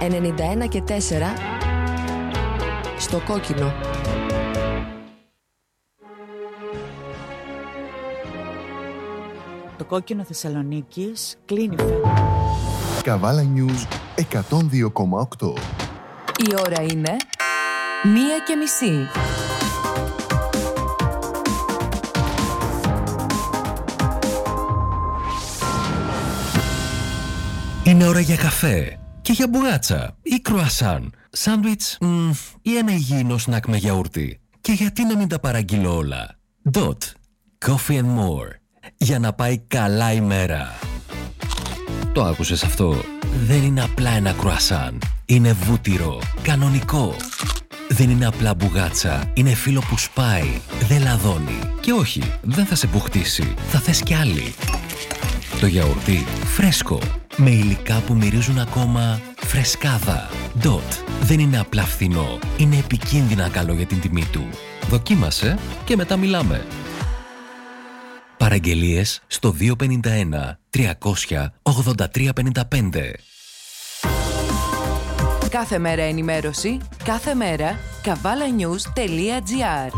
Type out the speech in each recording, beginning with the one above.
91 και 4 στο κόκκινο. Το κόκκινο Θεσσαλονίκης κλείνει. Καβάλα News 102,8. Η ώρα είναι 1:30. Είναι ώρα για καφέ και για μπουγάτσα ή κρουασάν, σάντουιτς ή ένα υγιεινό σνακ με γιαούρτι. Και γιατί να μην τα παραγγείλω όλα. Dot Coffee and More. Για να πάει καλά η μέρα. Το άκουσες αυτό? Δεν είναι απλά ένα κρουασάν. Είναι βούτυρο, κανονικό. Δεν είναι απλά μπουγάτσα. Είναι φύλλο που σπάει, δεν λαδώνει. Και όχι, δεν θα σε μπουχτίσει. Θα θες κι άλλη. Το γιαουρτί φρέσκο, με υλικά που μυρίζουν ακόμα φρεσκάδα. Dot. Δεν είναι απλά φθηνό. Είναι επικίνδυνα καλό για την τιμή του. Δοκίμασε και μετά μιλάμε. Παραγγελίες στο 251 300 8355. Κάθε μέρα ενημέρωση, κάθε μέρα kavalanews.gr.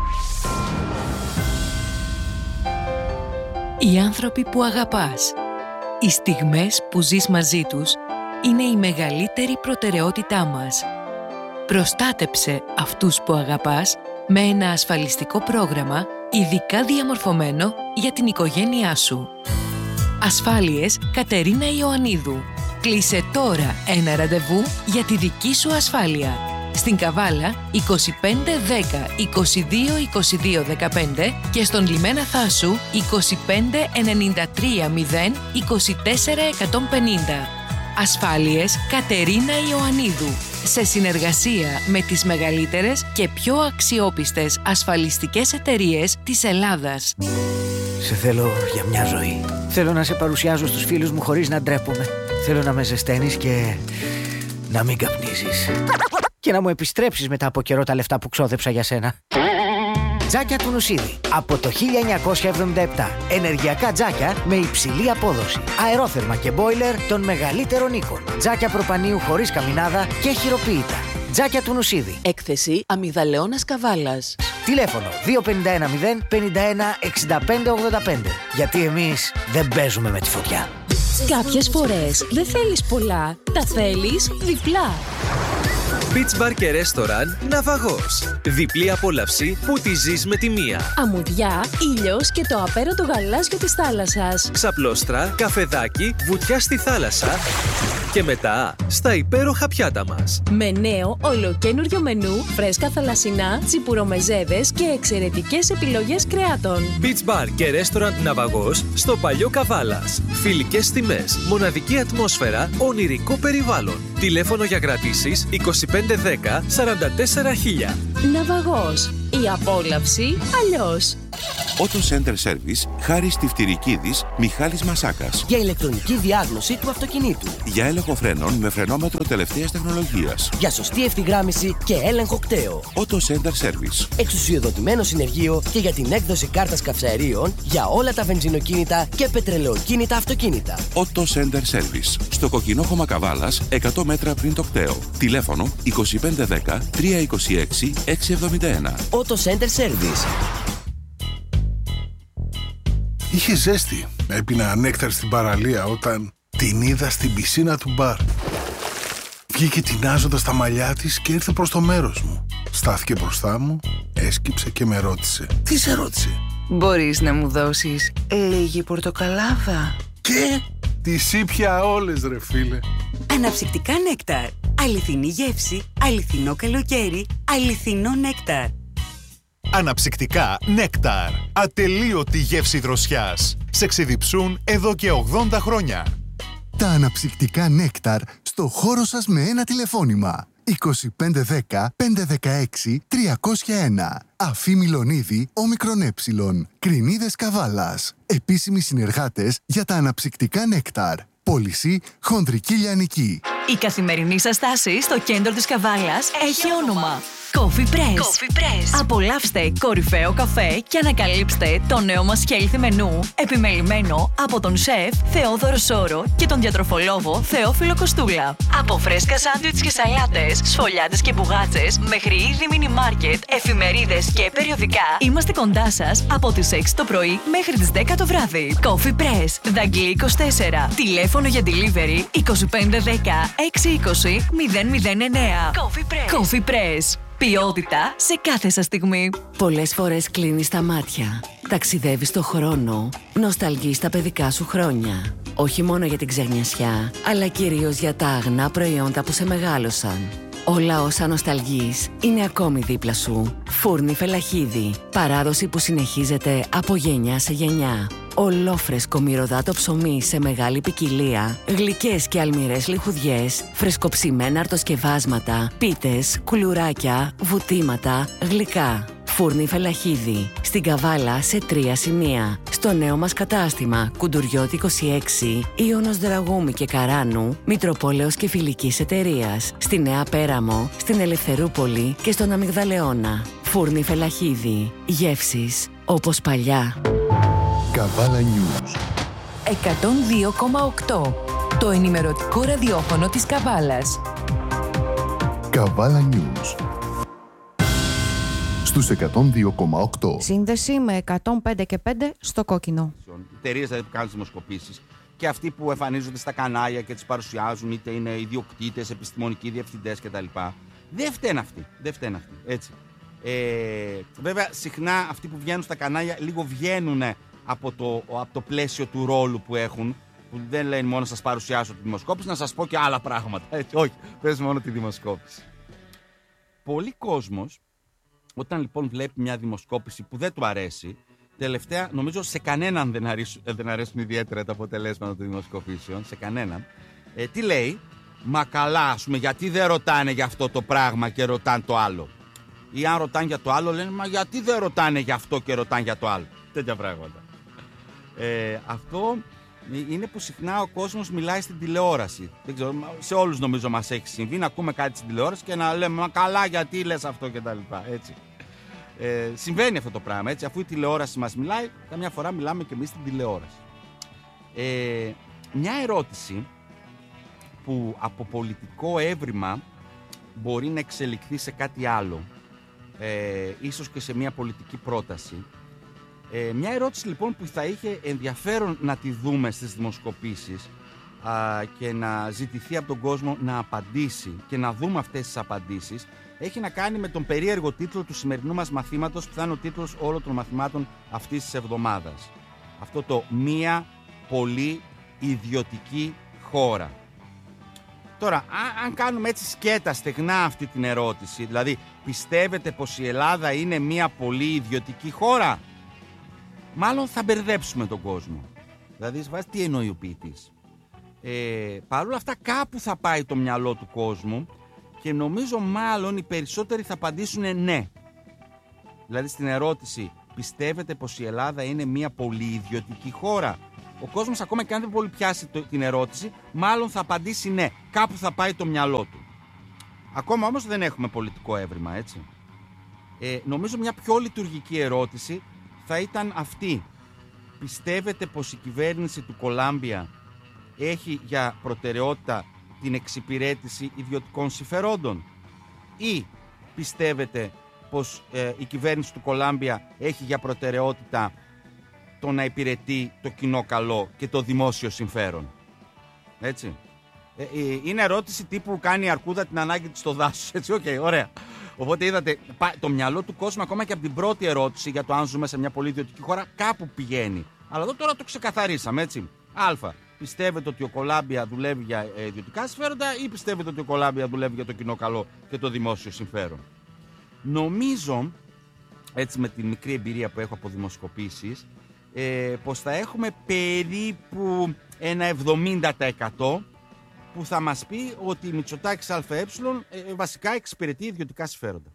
Οι άνθρωποι που αγαπάς. Οι στιγμές που ζεις μαζί τους είναι η μεγαλύτερη προτεραιότητά μας. Προστάτεψε αυτούς που αγαπάς με ένα ασφαλιστικό πρόγραμμα ειδικά διαμορφωμένο για την οικογένειά σου. Ασφάλειες Κατερίνα Ιωαννίδου. Κλείσε τώρα ένα ραντεβού για τη δική σου ασφάλεια. Στην Καβάλα 25 10 22 22 15 και στον Λιμένα Θάσου 25 93 0 24 150. Ασφάλειες Κατερίνα Ιωαννίδου. Σε συνεργασία με τις μεγαλύτερες και πιο αξιόπιστες ασφαλιστικές εταιρείες της Ελλάδας. Σε θέλω για μια ζωή. Θέλω να σε παρουσιάζω στους φίλους μου χωρίς να ντρέπομαι. Θέλω να με ζεσταίνεις και να μην καπνίζεις. Και να μου επιστρέψεις μετά από καιρό τα λεφτά που ξόδεψα για σένα. Τζάκια του Νουσίδη. Από το 1977. Ενεργειακά τζάκια με υψηλή απόδοση. Αερόθερμα και μπόιλερ των μεγαλύτερων οίκων. Τζάκια προπανίου χωρίς καμινάδα και χειροποίητα. Τζάκια του Νουσίδη. Έκθεση Αμυγδαλεώνας Καβάλας. Τηλέφωνο 251 0 51 65 85. Γιατί εμείς δεν παίζουμε με τη φωτιά. Κάποιες φορές δεν θέλεις πολλά, τα θέλεις διπλά. Beach Bar και Restaurant Ναυαγός. Διπλή απόλαυση που τη ζεις με τη μία. Αμμουδιά, ήλιος και το απέραντο γαλάζιο της θάλασσας. Ξαπλώστρα, καφεδάκι, βουτιά στη θάλασσα και μετά στα υπέροχα πιάτα μας. Με νέο ολοκένουργιο μενού, φρέσκα θαλασσινά, τσιπουρομεζέδες και εξαιρετικές επιλογές κρεάτων. Beach Bar και Restaurant Ναυαγός στο παλιό Καβάλας. Φιλικές τιμές, μοναδική ατμόσφαιρα, ονειρικό περιβάλλον. Τηλέφωνο για κρατήσεις 2510 44 000. Ναυαγός. Η απόλαυση αλλιώς. Auto Center Service, Χάρης Τιφτυρικίδης, Μιχάλης Μασάκας. Για ηλεκτρονική διάγνωση του αυτοκινήτου. Για έλεγχο φρένων με φρενόμετρο τελευταίας τεχνολογίας. Για σωστή ευθυγράμμιση και έλεγχο κταίου. Auto Center Service. Εξουσιοδοτημένο συνεργείο και για την έκδοση κάρτας καυσαερίων για όλα τα βενζινοκίνητα και πετρελαιοκίνητα αυτοκίνητα. Auto Center Service. Στο Κοκκινόχωμα Καβάλας, 100 μέτρα πριν το κταίο. Τηλέφωνο 2510 326 671. Auto Center Service. Είχε ζέστη. Έπινα νέκταρ στην παραλία όταν την είδα στην πισίνα του μπαρ. Βγήκε τεινάζοντας τα μαλλιά της και ήρθε προς το μέρος μου. Στάθηκε μπροστά μου, έσκυψε και με ρώτησε. Τι σε ρώτησε? Μπορείς να μου δώσεις λίγη πορτοκαλάδα? Και τις ήπια όλες ρε φίλε. Αναψυκτικά νέκταρ. Αληθινή γεύση, αληθινό καλοκαίρι, αληθινό νέκταρ. Αναψυκτικά νέκταρ. Ατελείωτη γεύση δροσιάς. Σε ξεδιψούν εδώ και 80 χρόνια. Τα αναψυκτικά νέκταρ στο χώρο σας με ένα τηλεφώνημα. 2510 516 301. Αφή Μιλονίδη, όμικρον ε. Κρινίδες Καβάλας. Επίσημοι συνεργάτες για τα αναψυκτικά νέκταρ. Πώληση Χονδρική Λιανική. Η καθημερινή σας στάση στο κέντρο της Καβάλας έχει όνομα. Coffee Press. Απολαύστε κορυφαίο καφέ και ανακαλύψτε το νέο μας healthy μενού, επιμελημένο από τον σεφ Θεόδωρο Σόρο και τον διατροφολόγο Θεόφιλο Κοστούλα. Από φρέσκα σάντουιτς και σαλάτες, σφολιάτες και μπουγάτσες, μέχρι είδη μίνι μάρκετ, εφημερίδες και περιοδικά, είμαστε κοντά σας από τις 6 το πρωί μέχρι τις 10 το βράδυ. Coffee Press, Δαγκλή 24. Τηλέφωνο για delivery 2510 620 009. Coffee Press. Ποιότητα σε κάθε σας στιγμή. Πολλές φορές κλείνεις τα μάτια, ταξιδεύεις στο χρόνο, νοσταλγείς τα παιδικά σου χρόνια. Όχι μόνο για την ξενιασιά, αλλά κυρίως για τα αγνά προϊόντα που σε μεγάλωσαν. Όλα όσα νοσταλγείς είναι ακόμη δίπλα σου. Φούρνη Φελαχίδη. Παράδοση που συνεχίζεται από γενιά σε γενιά. Ολόφρεσκο μυρωδάτο ψωμί σε μεγάλη ποικιλία, γλυκές και αλμυρές λιχουδιές, φρεσκοψημένα αρτοσκευάσματα, πίτες, κουλουράκια, βουτήματα, γλυκά. Φούρνη Φελαχίδη. Στην Καβάλα σε 3 σημεία. Στο νέο μας κατάστημα Κουντουριώτη 26, Ιώνος Δραγούμη και Καράνου, Μητροπόλεως και Φιλικής Εταιρείας. Στη Νέα Πέραμο, στην Ελευθερούπολη και στον Αμυγδαλεώνα. Φούρνη Φελαχίδη. Γεύσεις όπως παλιά. Καβάλα News 102,8. Το ενημερωτικό ραδιόφωνο της Καβάλας. Καβάλα News στους 102,8. Σύνδεση με 105 και 5 στο κόκκινο. Οι εταιρείες δηλαδή που κάνουν δημοσκοπήσεις και αυτοί που εμφανίζονται στα κανάλια και τις παρουσιάζουν, είτε είναι ιδιοκτήτες, επιστημονικοί διευθυντές κτλ. Δεν φταίνουν αυτοί. Έτσι. Βέβαια, συχνά αυτοί που βγαίνουν στα κανάλια λίγο βγαίνουν από το πλαίσιο του ρόλου που έχουν. Που δεν λένε μόνο σας παρουσιάσω τη δημοσκόπηση, να σας πω και άλλα πράγματα. Έτσι, όχι, πες μόνο τη δημοσκόπηση. Πολλοί κόσμος, όταν λοιπόν βλέπει μια δημοσκόπηση που δεν του αρέσει, τελευταία νομίζω σε κανέναν δεν αρέσουν ιδιαίτερα τα αποτελέσματα των δημοσκοπήσεων, σε κανέναν, τι λέει? Μα καλά, ας πούμε, γιατί δεν ρωτάνε για αυτό το πράγμα και ρωτάνε το άλλο? Ή αν ρωτάνε για το άλλο, λένε μα γιατί δεν ρωτάνε για αυτό και ρωτάνε για το άλλο? Τέτοια πράγματα. Αυτό είναι που συχνά ο κόσμος μιλάει στην τηλεόραση. Δεν ξέρω, σε όλους νομίζω μας έχει συμβεί να ακούμε κάτι στην τηλεόραση και να λέμε μα καλά γιατί λες αυτό και τα λοιπά, έτσι. Συμβαίνει αυτό το πράγμα, έτσι. Αφού η τηλεόραση μας μιλάει, καμιά φορά μιλάμε και εμείς στην τηλεόραση. Μια ερώτηση που από πολιτικό έβριμα μπορεί να εξελιχθεί σε κάτι άλλο, ίσως και σε μια πολιτική πρόταση. Μια ερώτηση λοιπόν που θα είχε ενδιαφέρον να τη δούμε στις δημοσκοπήσεις και να ζητηθεί από τον κόσμο να απαντήσει και να δούμε αυτές τις απαντήσεις, έχει να κάνει με τον περίεργο τίτλο του σημερινού μας μαθήματος, που θα είναι ο τίτλος όλων των μαθημάτων αυτής της εβδομάδας. Αυτό το «Μία πολύ ιδιωτική χώρα». Τώρα, αν κάνουμε έτσι σκέτα στεγνά αυτή την ερώτηση, δηλαδή πιστεύετε πως η Ελλάδα είναι μία πολύ ιδιωτική χώρα? Μάλλον θα μπερδέψουμε τον κόσμο. Δηλαδή, τι εννοεί ο ποιητής? Παρ' όλα αυτά κάπου θα πάει το μυαλό του κόσμου και νομίζω μάλλον οι περισσότεροι θα απαντήσουν ναι. Δηλαδή στην ερώτηση πιστεύετε πως η Ελλάδα είναι μια πολύ ιδιωτική χώρα, ο κόσμος ακόμα και αν δεν πολύ πιάσει την ερώτηση, μάλλον θα απαντήσει ναι. Κάπου θα πάει το μυαλό του. Ακόμα όμως δεν έχουμε πολιτικό έβριμα, έτσι. Νομίζω μια πιο λειτουργική ερώτηση θα ήταν αυτή. Πιστεύετε πως η κυβέρνηση του Κολάμπια έχει για προτεραιότητα την εξυπηρέτηση ιδιωτικών συμφερόντων? Ή πιστεύετε πως η κυβέρνηση του Κολάμπια έχει για προτεραιότητα το να υπηρετεί το κοινό καλό και το δημόσιο συμφέρον? Έτσι. Είναι ερώτηση τύπου κάνει η αρκούδα την ανάγκη της στο δάσος. Έτσι, ωραία. Οπότε είδατε, το μυαλό του κόσμου ακόμα και από την πρώτη ερώτηση για το αν ζούμε σε μια πολύ ιδιωτική χώρα κάπου πηγαίνει. Αλλά εδώ τώρα το ξεκαθαρίσαμε, έτσι. Α. Πιστεύετε ότι ο Κολάμπια δουλεύει για ιδιωτικά συμφέροντα ή πιστεύετε ότι ο Κολάμπια δουλεύει για το κοινό καλό και το δημόσιο συμφέρον? Νομίζω, έτσι με την μικρή εμπειρία που έχω από δημοσκοπήσεις, πως θα έχουμε περίπου ένα 70% που θα μας πει ότι η Μητσοτάκης ΑΕ βασικά εξυπηρετεί ιδιωτικά συμφέροντα.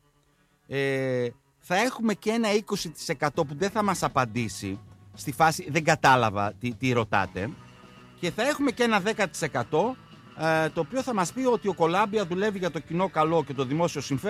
Θα έχουμε και ένα 20% που δεν θα μας απαντήσει στη φάση δεν κατάλαβα τι ρωτάτε, και θα έχουμε και ένα 10% το οποίο θα μας πει ότι ο Κολάμπια δουλεύει για το κοινό καλό και το δημόσιο συμφέρον,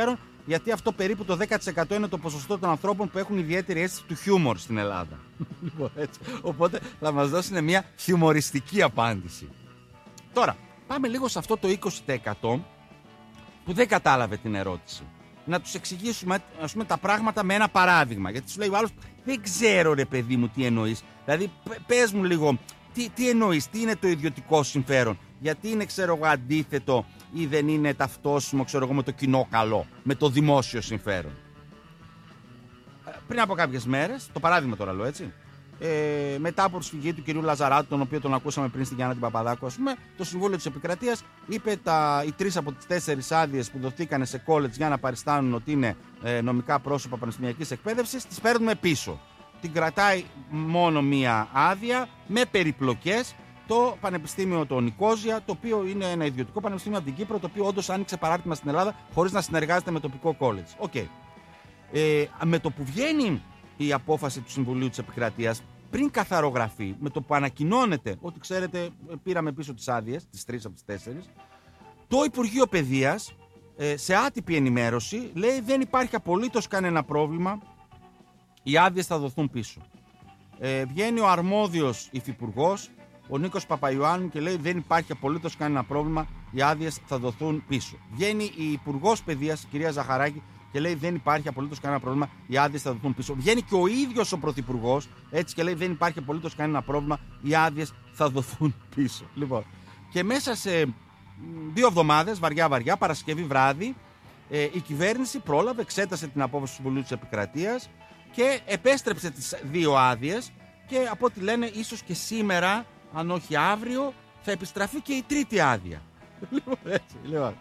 γιατί αυτό περίπου το 10% είναι το ποσοστό των ανθρώπων που έχουν ιδιαίτερη αίσθηση του χιούμορ στην Ελλάδα. Οπότε θα μας δώσουν μια χιουμοριστική απάντηση. Τώρα, πάμε λίγο σε αυτό το 20% που δεν κατάλαβε την ερώτηση. Να τους εξηγήσουμε, ας πούμε, τα πράγματα με ένα παράδειγμα. Γιατί σου λέει ο άλλος, δεν ξέρω ρε παιδί μου τι εννοείς. Δηλαδή, πες μου λίγο, τι εννοείς, τι είναι το ιδιωτικό συμφέρον. Γιατί είναι, ξέρω εγώ, αντίθετο ή δεν είναι ταυτόσιμο, ξέρω εγώ, με το κοινό καλό, με το δημόσιο συμφέρον. Πριν από κάποιες μέρες, το παράδειγμα τώρα λέω έτσι, μετά από προσφυγή του κυρίου Λαζαράτου, τον οποίο τον ακούσαμε πριν στην Γιάννα την Παπαδάκου, ας πούμε, το Συμβούλιο της Επικρατείας είπε οι 3 από τις 4 άδειες που δοθήκανε σε college για να παριστάνουν ότι είναι νομικά πρόσωπα πανεπιστημιακής εκπαίδευσης, τις παίρνουμε πίσω. Την κρατάει μόνο μία άδεια με περιπλοκές το Πανεπιστήμιο το Νικόζια, το οποίο είναι ένα ιδιωτικό πανεπιστήμιο από την Κύπρο, το οποίο όντως άνοιξε παράρτημα στην Ελλάδα χωρίς να συνεργάζεται με τοπικό college. Okay. Με το που βγαίνει η απόφαση του Συμβουλίου της Επικρατείας, πριν καθαρογραφεί, με το που ανακοινώνεται ότι ξέρετε πήραμε πίσω τις άδειες, τις 3 από τις 4, το Υπουργείο Παιδείας σε άτυπη ενημέρωση λέει δεν υπάρχει απολύτως κανένα πρόβλημα, οι άδειες θα δοθούν πίσω. Βγαίνει ο αρμόδιος υφυπουργός, ο Νίκος Παπαϊωάννου, και λέει δεν υπάρχει απολύτως κανένα πρόβλημα, οι άδειες θα δοθούν πίσω. Βγαίνει η Υπουργός Παιδείας, η κυρία Ζαχαράκη, και λέει δεν υπάρχει απολύτως κανένα πρόβλημα, οι άδειες θα δοθούν πίσω. Βγαίνει και ο ίδιος ο Πρωθυπουργός, έτσι, και λέει δεν υπάρχει απολύτως κανένα πρόβλημα, οι άδειες θα δοθούν πίσω. Λοιπόν, και μέσα σε 2 εβδομάδες, βαριά, Παρασκευή βράδυ, η κυβέρνηση πρόλαβε, εξέτασε την απόφαση του Συμβουλίου της Επικρατείας και επέστρεψε τις 2 άδειες και από ό,τι λένε ίσως και σήμερα, αν όχι αύριο, θα επιστραφεί και η 3η άδεια. Λοιπόν, έτσι, λοιπόν.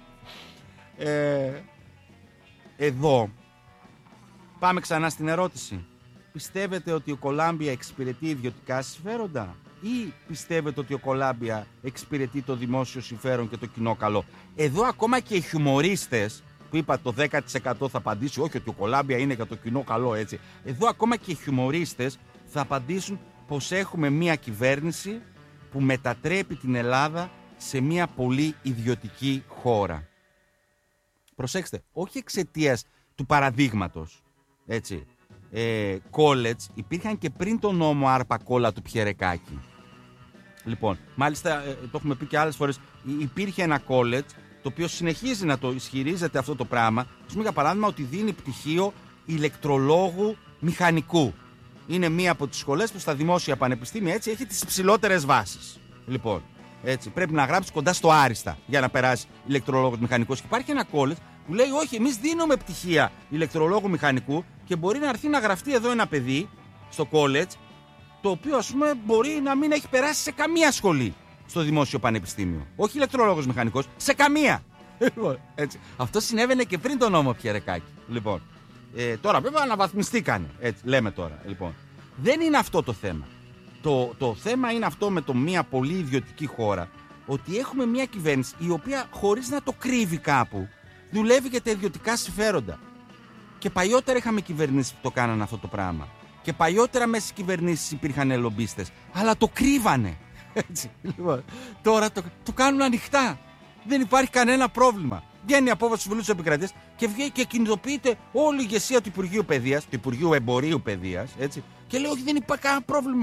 Εδώ πάμε ξανά στην ερώτηση. Πιστεύετε ότι ο Κολάμπια εξυπηρετεί ιδιωτικά συμφέροντα ή πιστεύετε ότι ο Κολάμπια εξυπηρετεί το δημόσιο συμφέρον και το κοινό καλό? Εδώ ακόμα και οι χιουμορίστες που είπα το 10% θα απαντήσει όχι ότι ο Κολάμπια είναι για το κοινό καλό, έτσι. Εδώ ακόμα και οι χιουμορίστες θα απαντήσουν πως έχουμε μια κυβέρνηση που μετατρέπει την Ελλάδα σε μια πολύ ιδιωτική χώρα. Προσέξτε, όχι εξαιτίας του παραδείγματος, έτσι. College υπήρχαν και πριν τον νόμο Άρπα Κόλλα του Πιερεκάκη. Λοιπόν, μάλιστα το έχουμε πει και άλλες φορές, υπήρχε ένα college το οποίο συνεχίζει να το ισχυρίζεται αυτό το πράγμα. Ας πούμε για παράδειγμα ότι δίνει πτυχίο ηλεκτρολόγου μηχανικού. Είναι μία από τις σχολές που στα δημόσια πανεπιστήμια έτσι έχει τις υψηλότερες βάσεις. Λοιπόν, έτσι, πρέπει να γράψει κοντά στο άριστα για να περάσει ηλεκτρολόγος μηχανικός. Και υπάρχει ένα college που λέει όχι, εμείς δίνουμε πτυχία ηλεκτρολόγου μηχανικού και μπορεί να έρθει να γραφτεί εδώ ένα παιδί στο college το οποίο ας πούμε μπορεί να μην έχει περάσει σε καμία σχολή στο δημόσιο πανεπιστήμιο. Όχι ηλεκτρολόγος μηχανικός, σε καμία. Έτσι. Αυτό συνέβαινε και πριν τον νόμο Πιερεκάκη. Λοιπόν, τώρα βέβαια αναβαθμιστήκανε. Έτσι, λέμε τώρα. Λοιπόν, δεν είναι αυτό το θέμα. Το θέμα είναι αυτό με το μια πολύ ιδιωτική χώρα, ότι έχουμε μια κυβέρνηση η οποία χωρίς να το κρύβει κάπου δουλεύει για τα ιδιωτικά συμφέροντα. Και παλιότερα είχαμε κυβερνήσεις που το κάνανε αυτό το πράγμα. Και παλιότερα μέσα στις κυβερνήσεις υπήρχαν λομπίστες, αλλά το κρύβανε. Έτσι, λοιπόν, τώρα το κάνουν ανοιχτά. Δεν υπάρχει κανένα πρόβλημα. Βγαίνει η απόφαση του Συμβουλίου της Επικρατείας και βγαίνει και κινητοποιείται όλη η ηγεσία του Υπουργείου Παιδείας, του Υπουργείου Εμπορίου Παιδείας, έτσι, και λέει: όχι, δεν υπάρχει κανένα πρόβλημα.